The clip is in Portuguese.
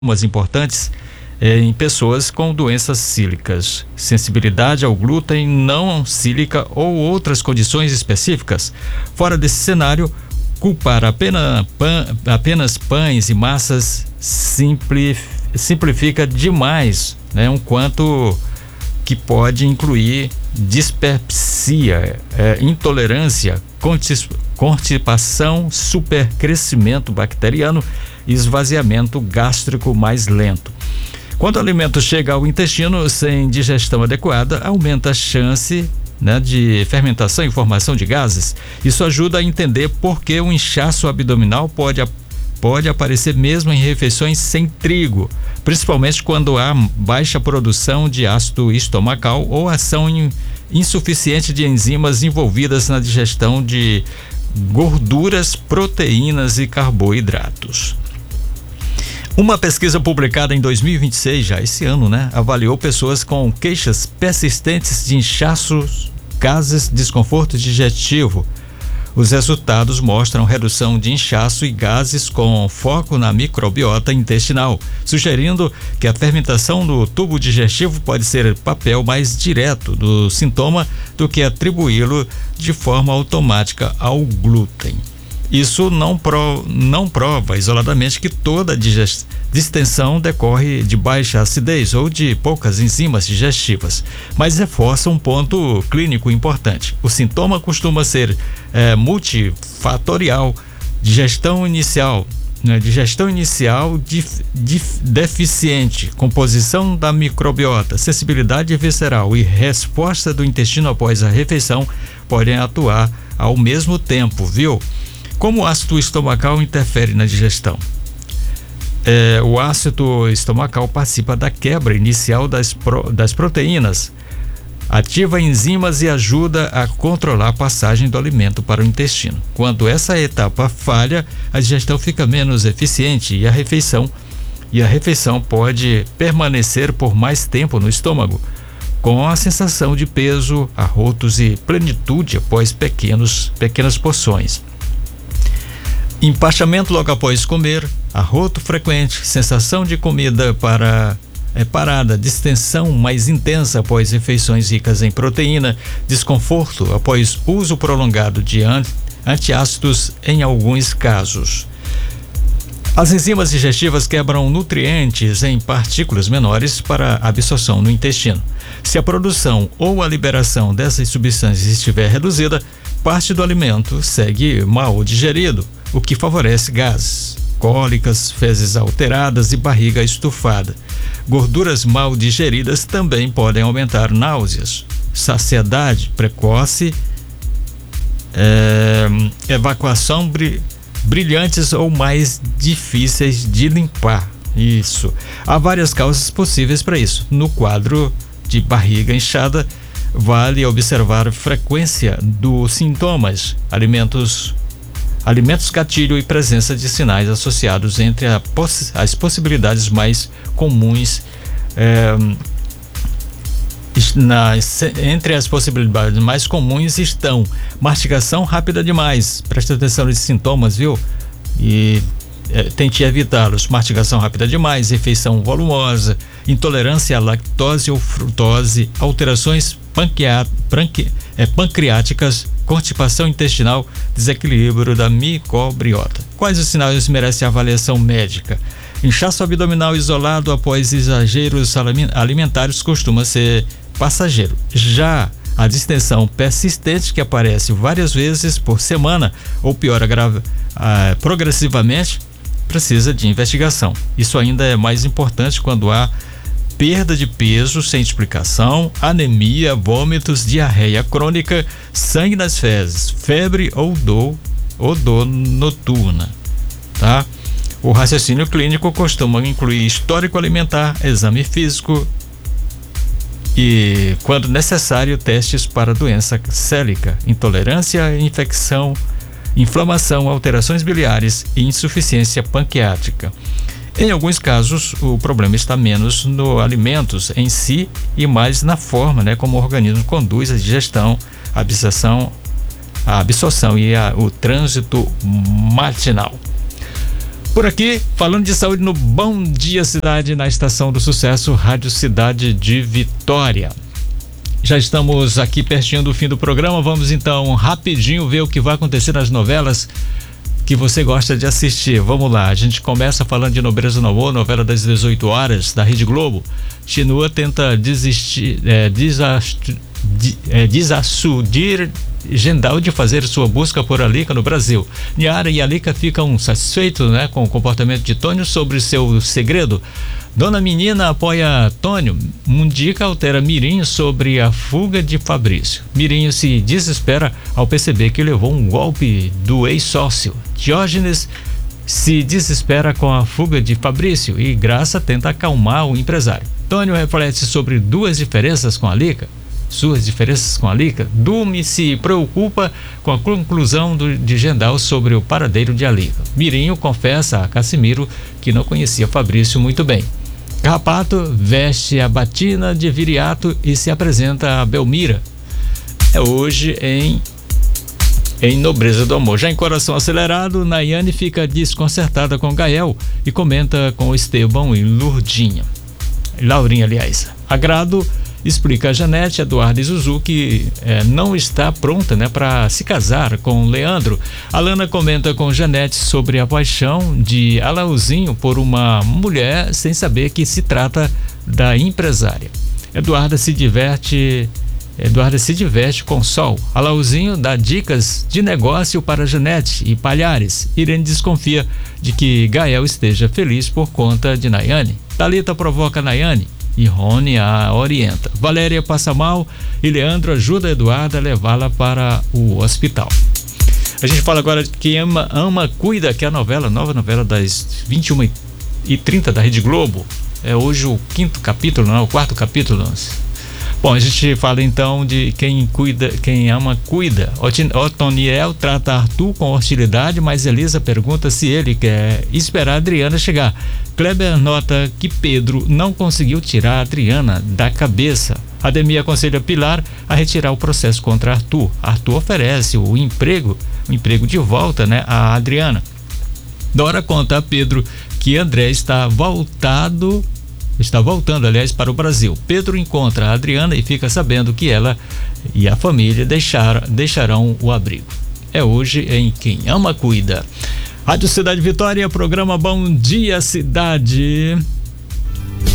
sintomas importantes em pessoas com doenças cílicas, sensibilidade ao glúten não cílica ou outras condições específicas. Fora desse cenário, culpar apenas pães e massas simplifica demais, né? Um quanto que pode incluir dispepsia, intolerância, constipação, supercrescimento bacteriano e esvaziamento gástrico mais lento. Quando o alimento chega ao intestino sem digestão adequada, aumenta a chance, né, de fermentação e formação de gases. Isso ajuda a entender por que o inchaço abdominal pode aparecer mesmo em refeições sem trigo, principalmente quando há baixa produção de ácido estomacal ou ação insuficiente de enzimas envolvidas na digestão de gorduras, proteínas e carboidratos. Uma pesquisa publicada em 2026, já esse ano, né, avaliou pessoas com queixas persistentes de inchaços, gases, desconforto digestivo. Os resultados mostram redução de inchaço e gases com foco na microbiota intestinal, sugerindo que a fermentação do tubo digestivo pode ser papel mais direto do sintoma do que atribuí-lo de forma automática ao glúten. Isso não prova isoladamente que toda distensão decorre de baixa acidez ou de poucas enzimas digestivas, mas reforça um ponto clínico importante. O sintoma costuma ser multifatorial, digestão inicial deficiente, composição da microbiota, sensibilidade visceral e resposta do intestino após a refeição podem atuar ao mesmo tempo, viu? Como o ácido estomacal interfere na digestão? O ácido estomacal participa da quebra inicial das proteínas, ativa enzimas e ajuda a controlar a passagem do alimento para o intestino. Quando essa etapa falha, a digestão fica menos eficiente e a refeição pode permanecer por mais tempo no estômago, com a sensação de peso, arrotos e plenitude após pequenas porções. Empachamento logo após comer, arroto frequente, sensação de comida parada, distensão mais intensa após refeições ricas em proteína, desconforto após uso prolongado de antiácidos em alguns casos. As enzimas digestivas quebram nutrientes em partículas menores para absorção no intestino. Se a produção ou a liberação dessas substâncias estiver reduzida, parte do alimento segue mal digerido, o que favorece gases, cólicas, fezes alteradas e barriga estufada. Gorduras mal digeridas também podem aumentar náuseas, saciedade precoce, evacuação brilhantes ou mais difíceis de limpar. Isso. Há várias causas possíveis para isso. No quadro de barriga inchada, vale observar a frequência dos sintomas, alimentos gatilho e presença de sinais associados. Entre as possibilidades mais comuns entre as possibilidades mais comuns estão mastigação rápida demais, presta atenção nesses sintomas, viu? E tente evitá-los. Mastigação rápida demais, refeição volumosa, intolerância à lactose ou frutose, alterações pancreáticas, constipação intestinal, desequilíbrio da microbiota. Quais os sinais merecem avaliação médica? Inchaço abdominal isolado após exageros alimentares costuma ser passageiro. Já a distensão persistente, que aparece várias vezes por semana ou piora progressivamente, precisa de investigação. Isso ainda é mais importante quando há perda de peso sem explicação, anemia, vômitos, diarreia crônica, sangue nas fezes, febre ou dor noturna, tá? O raciocínio clínico costuma incluir histórico alimentar, exame físico e, quando necessário, testes para doença célica, intolerância, infecção, inflamação, alterações biliares e insuficiência pancreática. Em alguns casos, o problema está menos nos alimentos em si e mais na forma, né, como o organismo conduz a digestão, a absorção e o trânsito matinal. Por aqui, falando de saúde no Bom Dia Cidade, na Estação do Sucesso, Rádio Cidade de Vitória. Já estamos aqui pertinho do fim do programa, vamos então rapidinho ver o que vai acontecer nas novelas que você gosta de assistir. Vamos lá, a gente começa falando de Nobreza no Amor, novela das 18 horas, da Rede Globo. Chinua tenta dissuadir Gendal de fazer sua busca por Alica no Brasil. Niara e Alica ficam satisfeitos, né, com o comportamento de Tônio sobre seu segredo. Dona Menina apoia Tônio. Mundica altera Mirinho sobre a fuga de Fabrício. Mirinho se desespera ao perceber que levou um golpe do ex-sócio. Diógenes se desespera com a fuga de Fabrício e Graça tenta acalmar o empresário. Tônio reflete sobre suas diferenças com Alica. Dume se preocupa com a conclusão de Gendal sobre o paradeiro de Alica. Mirinho confessa a Cassimiro que não conhecia Fabrício muito bem. Carrapato veste a batina de Viriato e se apresenta a Belmira. É hoje em Nobreza do Amor. Já em Coração Acelerado, Nayane fica desconcertada com Gael e comenta com Estevão e Laurinha, aliás. Agrado explica a Janete, Eduardo e Zuzu que não está pronta, né, para se casar com Leandro. Alana comenta com Janete sobre a paixão de Alauzinho por uma mulher sem saber que se trata da empresária. Eduarda se diverte com Sol. Alauzinho dá dicas de negócio para Janete e Palhares. Irene desconfia de que Gael esteja feliz por conta de Nayane. Thalita provoca Nayane e Rony a orienta. Valéria passa mal e Leandro ajuda Eduarda a levá-la para o hospital. A gente fala agora de Quem Ama Cuida, que é a nova novela das 21h30 da Rede Globo. É hoje o quarto capítulo. Bom, a gente fala então de Quem Ama Cuida. Otoniel trata Arthur com hostilidade, mas Elisa pergunta se ele quer esperar a Adriana chegar. Kleber nota que Pedro não conseguiu tirar a Adriana da cabeça. Ademir aconselha Pilar a retirar o processo contra Arthur. Arthur oferece o emprego de volta, né, a Adriana. Dora conta a Pedro que André está voltando, aliás, para o Brasil. Pedro encontra a Adriana e fica sabendo que ela e a família deixarão o abrigo. É hoje em Quem Ama Cuida. Rádio Cidade Vitória, programa Bom Dia Cidade.